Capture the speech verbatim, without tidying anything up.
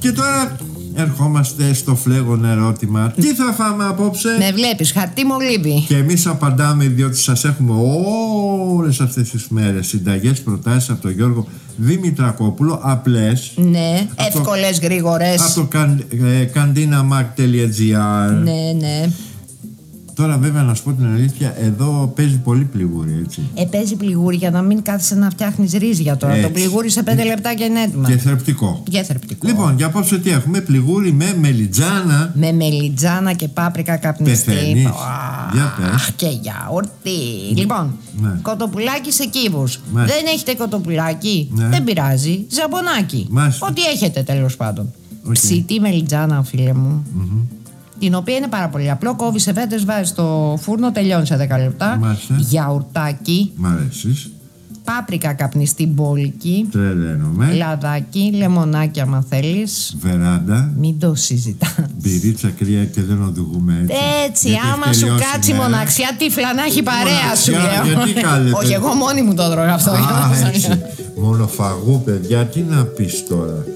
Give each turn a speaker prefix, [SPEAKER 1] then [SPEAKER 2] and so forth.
[SPEAKER 1] Και τώρα ερχόμαστε στο φλέγον ερώτημα. Τι θα φάμε απόψε?
[SPEAKER 2] Με βλέπεις, χαρτί μολύβι.
[SPEAKER 1] Και εμείς απαντάμε, διότι σας έχουμε όλες αυτές τις μέρες συνταγές, προτάσεις από τον Γιώργο Δημητρακόπουλο. Απλές.
[SPEAKER 2] Ναι, εύκολες, γρήγορες.
[SPEAKER 1] Από το καντίναμακ τελεία τζι άρ.
[SPEAKER 2] Ναι, ναι.
[SPEAKER 1] Τώρα βέβαια να σου πω την αλήθεια, εδώ παίζει πολύ πληγούρι, έτσι.
[SPEAKER 2] Ε, παίζει πληγούρι για να μην κάθεσαι να φτιάχνεις ρύζια τώρα. Έτσι. Το πληγούρι σε πέντε λεπτά και είναι έτοιμα.
[SPEAKER 1] Και θρεπτικό.
[SPEAKER 2] Και θρεπτικό.
[SPEAKER 1] Λοιπόν, για απόψε τι έχουμε? Πληγούρι με μελιτζάνα.
[SPEAKER 2] Με μελιτζάνα και πάπρικα καπνιστή.
[SPEAKER 1] Πεθαίνεις. Για πες.
[SPEAKER 2] Και γιαούρτι. Λοιπόν,
[SPEAKER 1] ναι.
[SPEAKER 2] Κοτοπουλάκι σε κύβους.
[SPEAKER 1] Μάλιστα.
[SPEAKER 2] Δεν έχετε κοτοπουλάκι?
[SPEAKER 1] Ναι.
[SPEAKER 2] Δεν πειράζει. Ζαμπονάκι.
[SPEAKER 1] Μάλιστα.
[SPEAKER 2] Ό,τι έχετε τέλος πάντων.
[SPEAKER 1] Okay.
[SPEAKER 2] Ψητή μελιτζάνα, φίλε μου.
[SPEAKER 1] Mm-hmm.
[SPEAKER 2] Την οποία είναι πάρα πολύ απλό. Κόβεις σε φέτες, βάζεις στο φούρνο, τελειώνει σε δέκα λεπτά.
[SPEAKER 1] Μάλιστα.
[SPEAKER 2] Γιαουρτάκι.
[SPEAKER 1] Μ' αρέσεις.
[SPEAKER 2] Πάπρικα καπνιστή μπόλικη.
[SPEAKER 1] Τρελαίνομαι.
[SPEAKER 2] Λαδάκι, λεμονάκι άμα θέλεις.
[SPEAKER 1] Βεράντα.
[SPEAKER 2] Μην το συζητάς.
[SPEAKER 1] Μπυρίτσα κρύα και δεν οδηγούμε έτσι.
[SPEAKER 2] Έτσι,
[SPEAKER 1] γιατί
[SPEAKER 2] άμα σου κάτσει η μοναξιά, τύφλα να έχει παρέα σου, λέω.
[SPEAKER 1] Γιατί κάλετε?
[SPEAKER 2] Όχι, εγώ μόνη μου το τρώω αυτό.
[SPEAKER 1] Α, έτσι. Μονοφαγού, παιδιά, τι να πεις τώρα.